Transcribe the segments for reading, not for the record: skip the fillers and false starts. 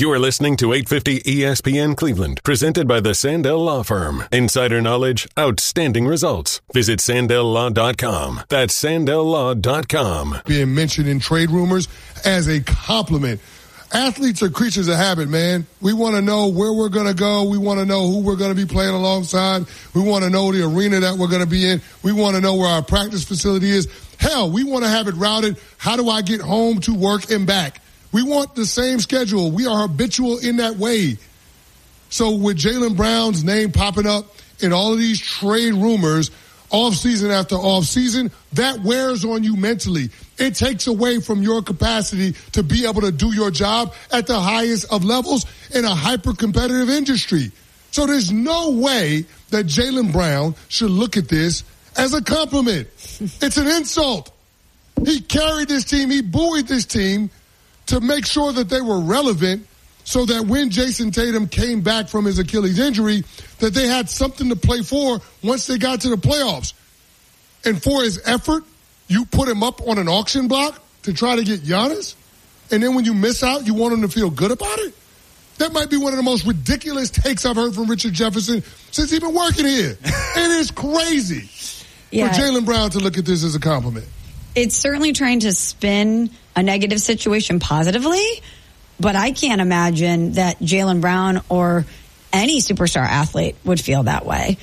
You are listening to 850 ESPN Cleveland, presented by the Sandell Law Firm. Insider knowledge, outstanding results. Visit SandellLaw.com. That's SandellLaw.com. Being mentioned in trade rumors as a compliment. Athletes are creatures of habit, man. We want to know where we're going to go. We want to know who we're going to be playing alongside. We want to know the arena that we're going to be in. We want to know where our practice facility is. Hell, we want to have it routed. How do I get home to work and back? We want the same schedule. We are habitual in that way. So with Jaylen Brown's name popping up in all of these trade rumors, off-season after off-season, that wears on you mentally. It takes away from your capacity to be able to do your job at the highest of levels in a hyper-competitive industry. So there's no way that Jaylen Brown should look at this as a compliment. It's an insult. He carried this team. He buoyed this team to make sure that they were relevant so that when Jason Tatum came back from his Achilles injury, that they had something to play for once they got to the playoffs. And for his effort, you put him up on an auction block to try to get Giannis? And then when you miss out, you want him to feel good about it? That might be one of the most ridiculous takes I've heard from Richard Jefferson since he's been working here. It is crazy for Jaylen Brown to look at this as a compliment. It's certainly trying to spin a negative situation positively, but I can't imagine that Jaylen Brown or any superstar athlete would feel that way.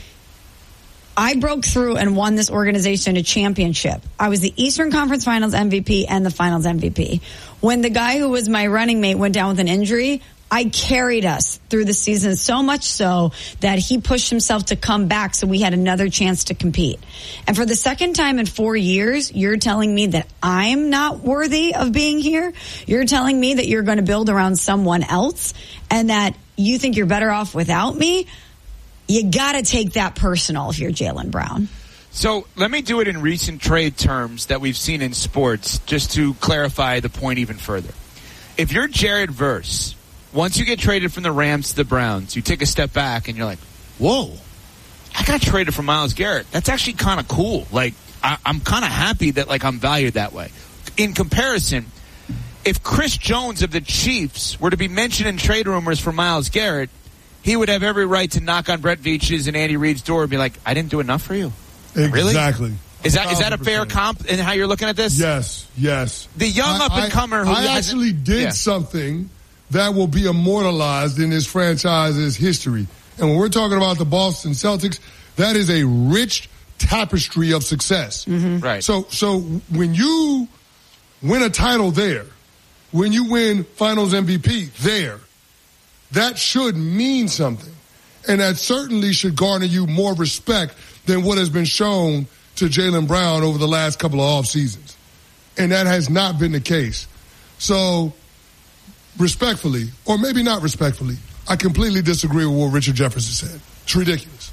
I broke through and won this organization a championship. I was the Eastern Conference Finals MVP and the Finals MVP. When the guy who was my running mate went down with an injury, I carried us through the season, so much so that he pushed himself to come back so we had another chance to compete. And for the second time in 4 years, you're telling me that I'm not worthy of being here? You're telling me that you're going to build around someone else and that you think you're better off without me? You got to take that personal if you're Jaylen Brown. So let me do it in recent trade terms that we've seen in sports just to clarify the point even further. If you're Jared Verse, once you get traded from the Rams to the Browns, you take a step back and you're like, whoa, I got traded for Myles Garrett. That's actually kind of cool. Like, I'm kind of happy that, like, I'm valued that way. In comparison, if Chris Jones of the Chiefs were to be mentioned in trade rumors for Myles Garrett, he would have every right to knock on Brett Veach's and Andy Reid's door and be like, I didn't do enough for you. Exactly. Really? Is that a fair comp in how you're looking at this? Yes. The young up-and-comer who I actually did something that will be immortalized in this franchise's history. And when we're talking about the Boston Celtics, that is a rich tapestry of success. Mm-hmm. Right. So when you win a title there, when you win Finals MVP there, that should mean something. And that certainly should garner you more respect than what has been shown to Jaylen Brown over the last couple of off seasons. And that has not been the case. So respectfully, or maybe not respectfully, I completely disagree with what Richard Jefferson said. It's ridiculous.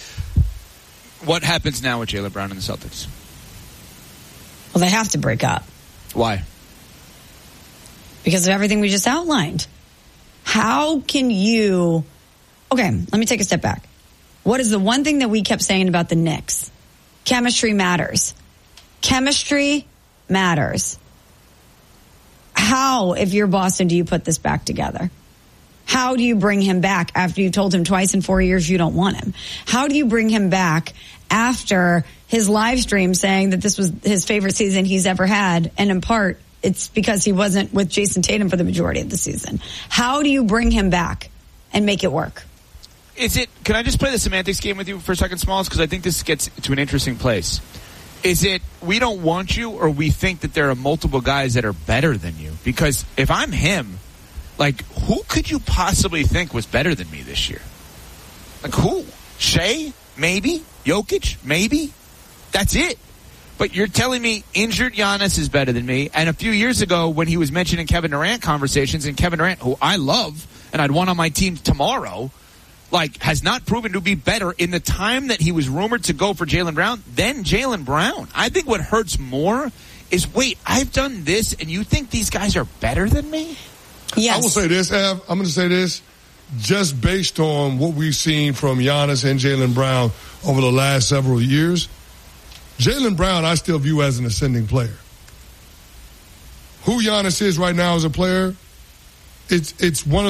What happens now with Jaylen Brown and the Celtics? Well, they have to break up. Why? Because of everything we just outlined. How can you... Okay, let me take a step back. What is the one thing that we kept saying about the Knicks? Chemistry matters. Chemistry matters. How, if you're Boston, do you put this back together? How do you bring him back after you told him twice in 4 years you don't want him? How do you bring him back after his live stream saying that this was his favorite season he's ever had, and in part, it's because he wasn't with Jason Tatum for the majority of the season? How do you bring him back and make it work? Can I just play the semantics game with you for a second, Smalls? Because I think this gets to an interesting place. Is it we don't want you, or we think that there are multiple guys that are better than you? Because if I'm him, like, who could you possibly think was better than me this year? Like, who? Shea? Maybe? Jokic? Maybe? That's it. But you're telling me injured Giannis is better than me. And a few years ago when he was mentioned in Kevin Durant conversations, and Kevin Durant, who I love and I'd want on my team tomorrow, like, has not proven to be better in the time that he was rumored to go for Jaylen Brown than Jaylen Brown. I think what hurts more is, wait, I've done this and you think these guys are better than me? Yes. I will say this, Ev. I'm going to say this. Just based on what we've seen from Giannis and Jaylen Brown over the last several years, Jaylen Brown I still view as an ascending player. Who Giannis is right now as a player, it's one of